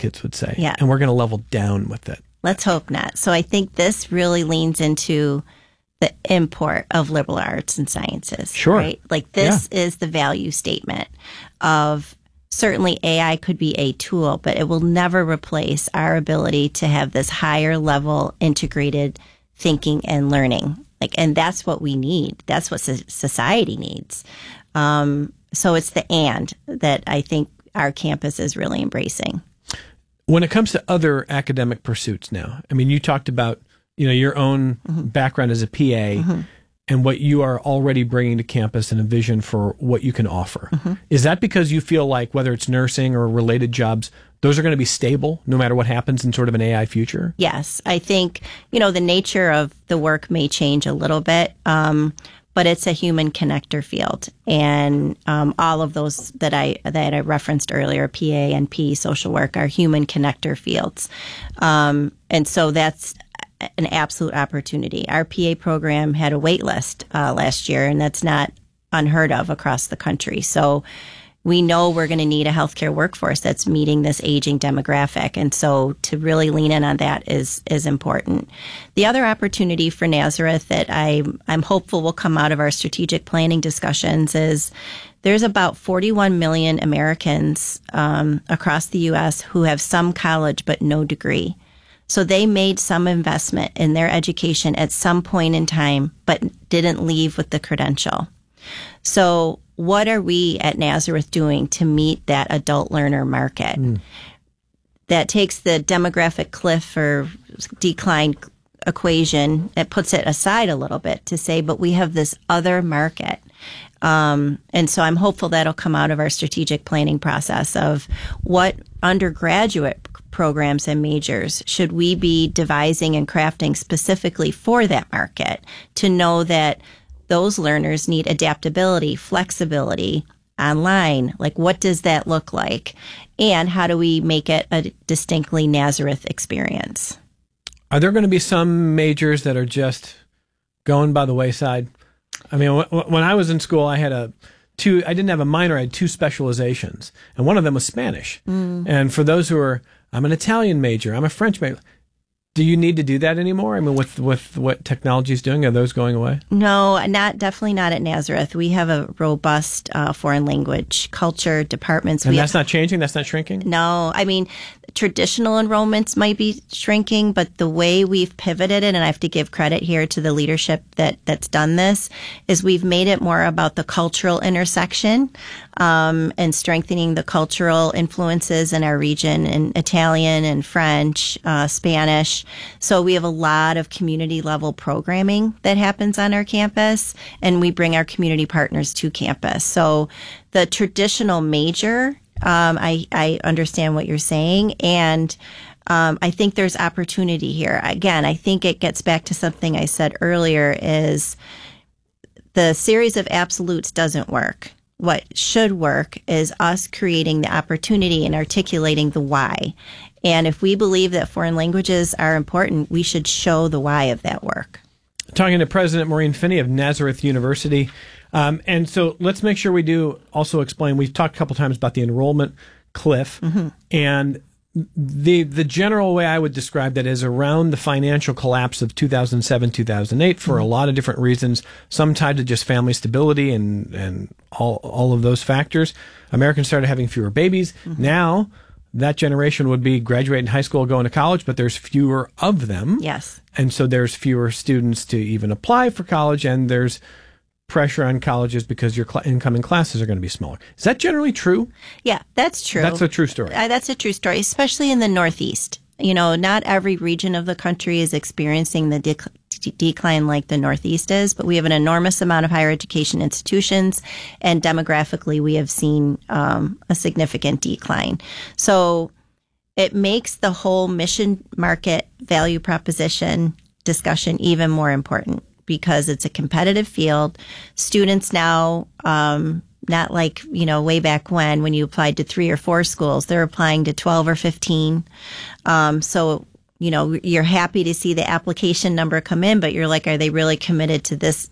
kids would say. Yeah. And we're going to level down with it. Let's hope not. So I think this really leans into the import of liberal arts and sciences. Sure. Right? Like this is the value statement of certainly AI could be a tool, but it will never replace our ability to have this higher level integrated thinking and learning. And that's what we need. That's what society needs. So it's the and that I think our campus is really embracing. When it comes to other academic pursuits now, I mean, you talked about, your own background as a PA and what you are already bringing to campus and a vision for what you can offer. Is that because you feel like whether it's nursing or related jobs, those are going to be stable no matter what happens in sort of an AI future? Yes. I think, the nature of the work may change a little bit, but it's a human connector field. And all of those that I referenced earlier, PA and P, social work, are human connector fields. And so that's an absolute opportunity. Our PA program had a wait list last year, and that's not unheard of across the country. So we know we're going to need a healthcare workforce that's meeting this aging demographic. And so to really lean in on that is important. The other opportunity for Nazareth that I'm hopeful will come out of our strategic planning discussions is there's about 41 million Americans across the U.S. who have some college but no degree. So they made some investment in their education at some point in time, but didn't leave with the credential. So what are we at Nazareth doing to meet that adult learner market? That takes the demographic cliff or decline equation, that puts it aside a little bit to say, but we have this other market. And so I'm hopeful that'll come out of our strategic planning process of what undergraduate programs and majors should we be devising and crafting specifically for that market to know that those learners need adaptability, flexibility online. Like, what does that look like? And how do we make it a distinctly Nazareth experience? Are there going to be some majors that are just going by the wayside? I mean, when I was in school, I didn't have a minor, I had two specializations, and one of them was Spanish. And for those who are, I'm an Italian major, I'm a French major. Do you need to do that anymore? I mean, with what technology is doing, are those going away? No, definitely not at Nazareth. We have a robust foreign language culture departments. And that's not changing? That's not shrinking? No. I mean, traditional enrollments might be shrinking, but the way we've pivoted it, and I have to give credit here to the leadership that's done this, is we've made it more about the cultural intersection and strengthening the cultural influences in our region in Italian and French, Spanish. So we have a lot of community level programming that happens on our campus, and we bring our community partners to campus. So the traditional major, I understand what you're saying, and I think there's opportunity here. Again, I think it gets back to something I said earlier, is the series of absolutes doesn't work. What should work is us creating the opportunity and articulating the why. And if we believe that foreign languages are important, we should show the why of that work. Talking to President Maureen Finney of Nazareth University. And so let's make sure we do also explain, we've talked a couple times about the enrollment cliff, and the general way I would describe that is around the financial collapse of 2007, 2008 for a lot of different reasons, some tied to just family stability and all of those factors. Americans started having fewer babies. Now, that generation would be graduating high school, going to college, but there's fewer of them. Yes. And so there's fewer students to even apply for college, and there's pressure on colleges because your incoming classes are going to be smaller. Is that generally true? Yeah, that's true. That's a true story. That's a true story, especially in the Northeast. Not every region of the country is experiencing the decline like the Northeast is, but we have an enormous amount of higher education institutions, and demographically we have seen a significant decline. So it makes the whole mission market value proposition discussion even more important, because it's a competitive field. Students now, not like, way back when you applied to 3 or 4 schools, they're applying to 12 or 15. So, you're happy to see the application number come in, but you're like, are they really committed to this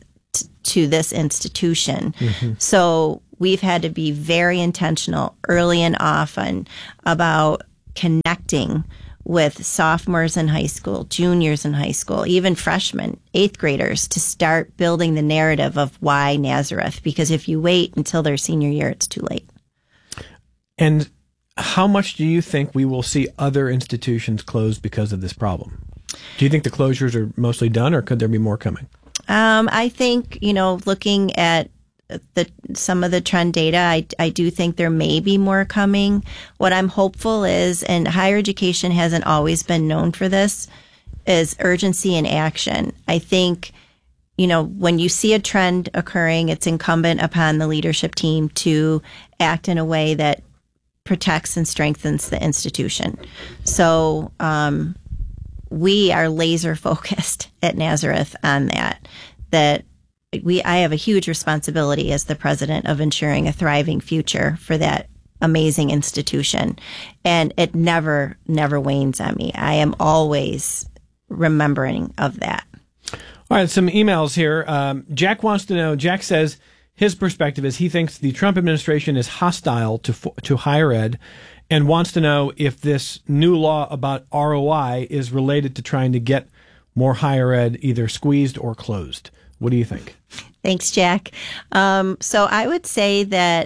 institution? So we've had to be very intentional early and often about connecting connecting with sophomores in high school, juniors in high school, even freshmen, eighth graders, to start building the narrative of why Nazareth. Because if you wait until their senior year, it's too late. And how much do you think we will see other institutions closed because of this problem? Do you think the closures are mostly done, or could there be more coming? I think, looking at some of the trend data, I do think there may be more coming. What I'm hopeful is, and higher education hasn't always been known for this, is urgency and action. I think, when you see a trend occurring, it's incumbent upon the leadership team to act in a way that protects and strengthens the institution. So we are laser focused at Nazareth on that I have a huge responsibility as the president of ensuring a thriving future for that amazing institution. And it never wanes on me. I am always remembering of that. All right, some emails here. Jack wants to know, Jack says his perspective is he thinks the Trump administration is hostile to higher ed, and wants to know if this new law about ROI is related to trying to get more higher ed either squeezed or closed. What do you think? Thanks, Jack. So I would say that,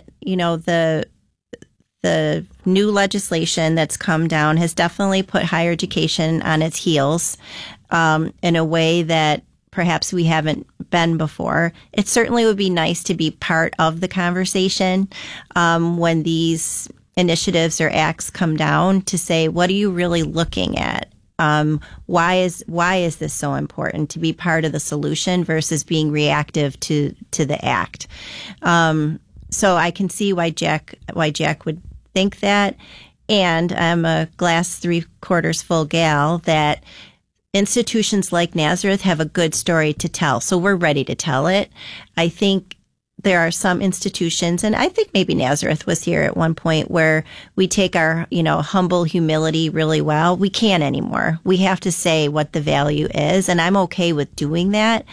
the new legislation that's come down has definitely put higher education on its heels in a way that perhaps we haven't been before. It certainly would be nice to be part of the conversation when these initiatives or acts come down, to say, what are you really looking at? Why is this so important, to be part of the solution versus being reactive to the act? So I can see why Jack would think that. And I'm a glass 3/4 full gal that institutions like Nazareth have a good story to tell. So we're ready to tell it. I think there are some institutions, and I think maybe Nazareth was here at one point, where we take our, humble humility really well. We can't anymore. We have to say what the value is, and I'm okay with doing that.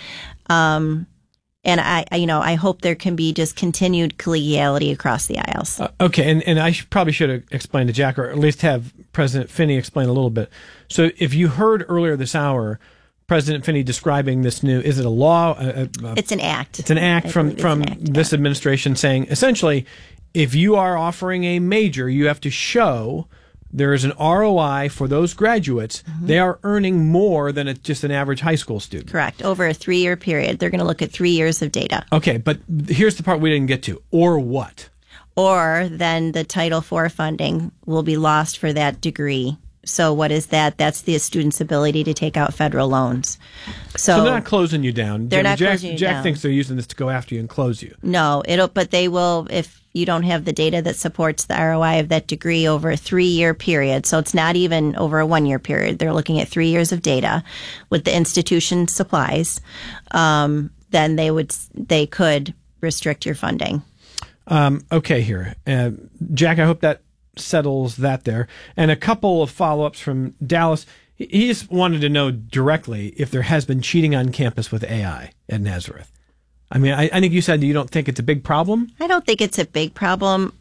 And I hope there can be just continued collegiality across the aisles. Okay, and I probably should have explained to Jack, or at least have President Finney explain a little bit. So if you heard earlier this hour, President Finney describing this new, is it a law? It's an act. It's an act from this administration saying, essentially, if you are offering a major, you have to show there is an ROI for those graduates. Mm-hmm. They are earning more than just an average high school student. Correct. Over a 3-year period. They're going to look at 3 years of data. Okay, but here's the part we didn't get to. Or what? Or then the Title IV funding will be lost for that degree. So what is that? That's the student's ability to take out federal loans. So they're not closing you down. They're not closing you down. Jack thinks they're using this to go after you and close you. No, but they will if you don't have the data that supports the ROI of that degree over a 3-year period. So it's not even over a 1-year period. They're looking at 3 years of data with the institution supplies. Then they could restrict your funding. Okay, here, Jack. I hope that settles that there. And a couple of follow-ups from Dallas. He just wanted to know directly if there has been cheating on campus with AI at Nazareth. I mean, I think you said you don't think it's a big problem. I don't think it's a big problem.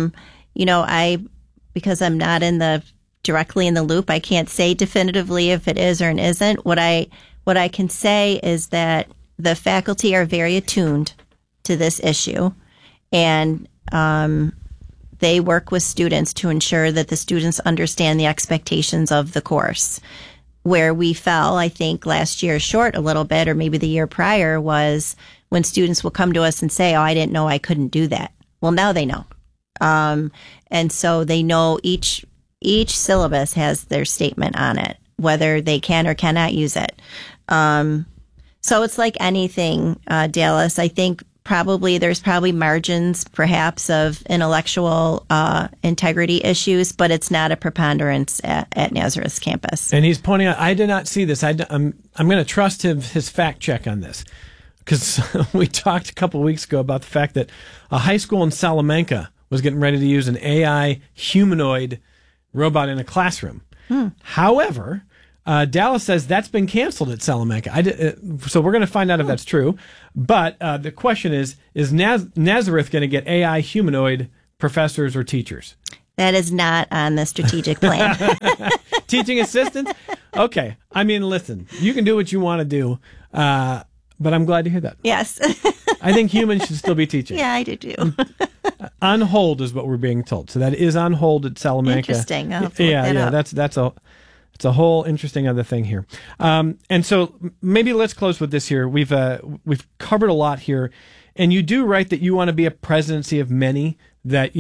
Because I'm not directly in the loop, I can't say definitively if it is or it isn't. What I can say is that the faculty are very attuned to this issue, and they work with students to ensure that the students understand the expectations of the course. Where we fell, I think, last year short a little bit, or maybe the year prior, was when students will come to us and say, "Oh, I didn't know I couldn't do that." Well, now they know. And so they know each syllabus has their statement on it, whether they can or cannot use it. So it's like anything, Dallas. I think there's probably margins, perhaps, of intellectual integrity issues, but it's not a preponderance at Nazareth's campus. And he's pointing out, I did not see this. I'm going to trust his fact check on this, because we talked a couple of weeks ago about the fact that a high school in Salamanca was getting ready to use an AI humanoid robot in a classroom. However, Dallas says that's been canceled at Salamanca. So we're going to find out if that's true. But the question is Nazareth going to get AI humanoid professors or teachers? That is not on the strategic plan. Teaching assistants? Okay. I mean, listen, you can do what you want to do, but I'm glad to hear that. Yes. I think humans should still be teaching. Yeah, I do too. On hold is what we're being told. So that is on hold at Salamanca. Interesting. I'll have to look that up. That's a whole interesting other thing here. And so maybe let's close with this here. We've covered a lot here, and you do write that you want to be a presidency of many. That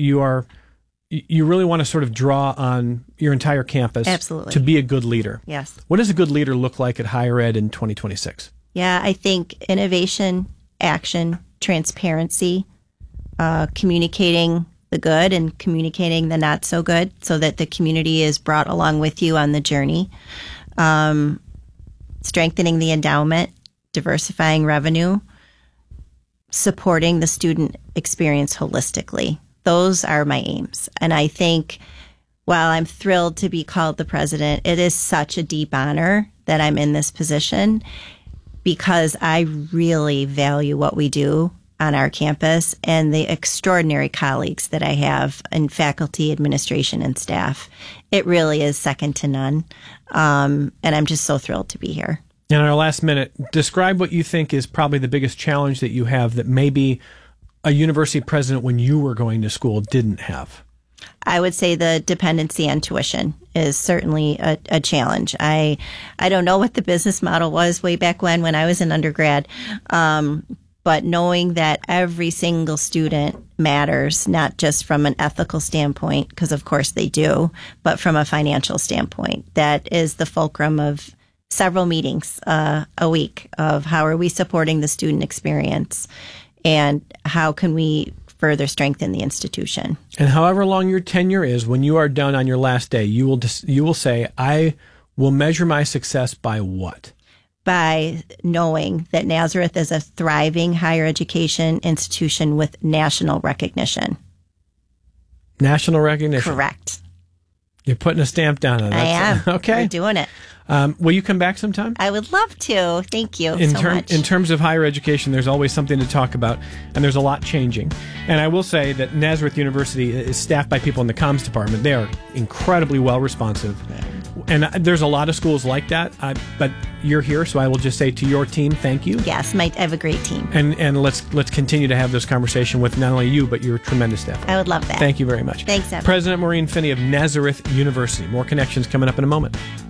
you really want to sort of draw on your entire campus. Absolutely. To be a good leader. Yes. What does a good leader look like at higher ed in 2026? Yeah, I think innovation, action, transparency, communicating the good and communicating the not so good so that the community is brought along with you on the journey. Strengthening the endowment, diversifying revenue, supporting the student experience holistically. Those are my aims. And I think while I'm thrilled to be called the president, it is such a deep honor that I'm in this position because I really value what we do on our campus and the extraordinary colleagues that I have in faculty, administration, and staff. It really is second to none. And I'm just so thrilled to be here. In our last minute, describe what you think is probably the biggest challenge that you have that maybe a university president when you were going to school didn't have. I would say the dependency on tuition is certainly a challenge. I don't know what the business model was way back when I was an undergrad, but knowing that every single student matters, not just from an ethical standpoint, because of course they do, but from a financial standpoint. That is the fulcrum of several meetings a week of how are we supporting the student experience and how can we further strengthen the institution. And however long your tenure is, when you are done on your last day, you will say, I will measure my success by what? By knowing that Nazareth is a thriving higher education institution with national recognition. National recognition. Correct. You're putting a stamp down on that. I am. Okay. We're doing it. Will you come back sometime? I would love to. Thank you so much. In terms of higher education, there's always something to talk about, and there's a lot changing. And I will say that Nazareth University is staffed by people in the comms department. They are incredibly well responsive. And there's a lot of schools like that, but you're here, so I will just say to your team, thank you. Yes, I have a great team. And let's continue to have this conversation with not only you, but your tremendous staff. I would love that. Thank you very much. Thanks, Evan. President Maureen Finney of Nazareth University. More connections coming up in a moment.